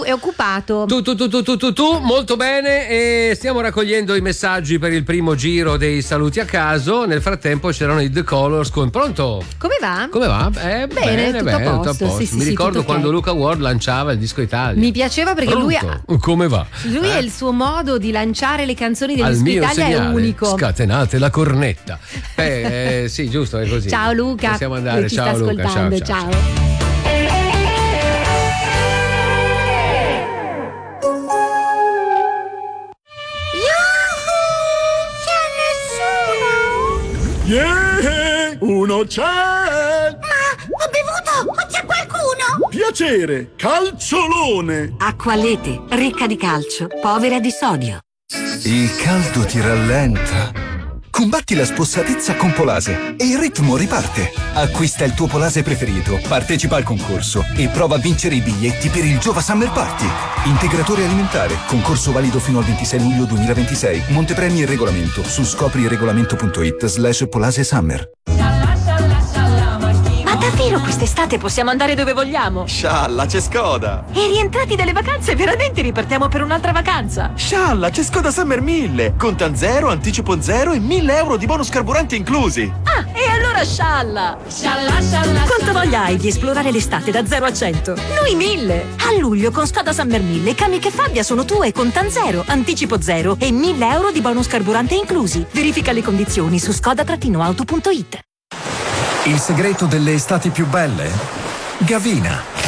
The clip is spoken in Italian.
È occupato. Tu, molto bene, e stiamo raccogliendo i messaggi per il primo giro dei saluti a caso. Nel frattempo c'erano i The Colors con pronto. Come va? Bene, tutto a posto. Sì, Mi ricordo tutto quando okay. Luca Ward lanciava il Disco Italia. Mi piaceva perché pronto? Come va? Lui è il suo modo di lanciare le canzoni del Al Disco mio Italia segnale, è unico. Scatenate la cornetta. Sì, giusto, è così. Ciao Luca. Possiamo andare. Ci Ciao sta Luca, ascoltando. Ciao. Yeah! Uno c'è! Ma ho bevuto! O c'è qualcuno? Piacere! Calciolone! Acqualete, ricca di calcio, povera di sodio. Il caldo ti rallenta. Combatti la spossatezza con Polase e il ritmo riparte. Acquista il tuo Polase preferito, partecipa al concorso e prova a vincere i biglietti per il Giova Summer Party. Integratore alimentare, concorso valido fino al 26 luglio 2026. Montepremi e regolamento su scopriregolamento.it/Polase Summer. Ma davvero quest'estate possiamo andare dove vogliamo? Scialla, c'è Skoda! E rientrati dalle vacanze veramente ripartiamo per un'altra vacanza? Scialla, c'è Skoda Summer 1000! Contan zero, anticipo zero e 1.000 euro di bonus carburanti inclusi! Ah, e allora scialla! Quanto voglia hai di esplorare l'estate da 0 a 100? Noi 1000! A luglio con Skoda Summer 1000 Kamiq e Fabia sono tue, contan zero, anticipo zero e 1.000 euro di bonus carburante inclusi. Verifica le condizioni su skoda-auto.it. Il segreto delle estati più belle? Gavina.